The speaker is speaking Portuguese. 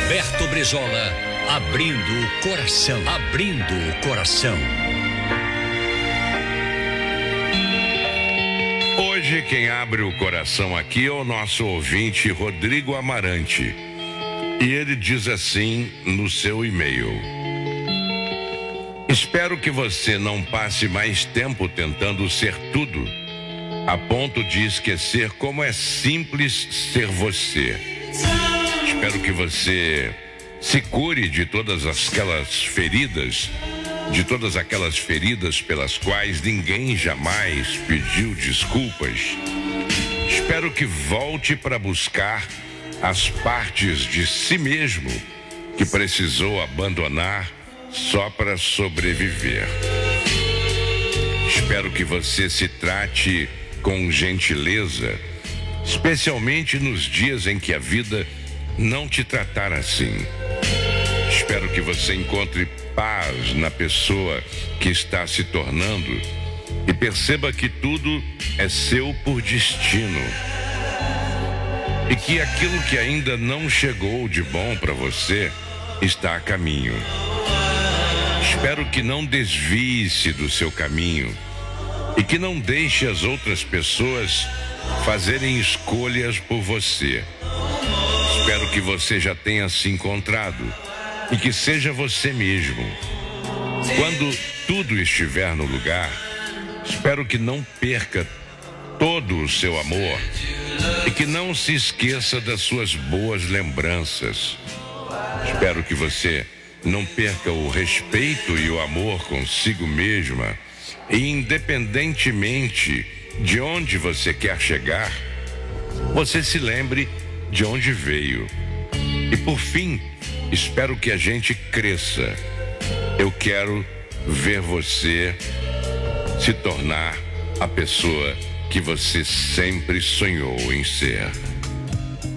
Roberto Brizola, abrindo o coração. Abrindo o coração. Hoje quem abre o coração aqui é o nosso ouvinte Rodrigo Amarante. E ele diz assim no seu e-mail: espero que você não passe mais tempo tentando ser tudo, a ponto de esquecer como é simples ser você. Espero que você se cure de todas aquelas feridas, pelas quais ninguém jamais pediu desculpas. Espero que volte para buscar as partes de si mesmo que precisou abandonar só para sobreviver. Espero que você se trate com gentileza, especialmente nos dias em que a vida não te tratar assim. Espero que você encontre paz na pessoa que está se tornando e perceba que tudo é seu por destino. E que aquilo que ainda não chegou de bom para você está a caminho. Espero que não desvie-se do seu caminho e que não deixe as outras pessoas fazerem escolhas por você. Espero que você já tenha se encontrado e que seja você mesmo. Quando tudo estiver no lugar, espero que não perca todo o seu amor e que não se esqueça das suas boas lembranças. Espero que você não perca o respeito e o amor consigo mesma e, independentemente de onde você quer chegar, você se lembre de onde veio. E por fim, espero que a gente cresça. Eu quero ver você se tornar a pessoa que você sempre sonhou em ser.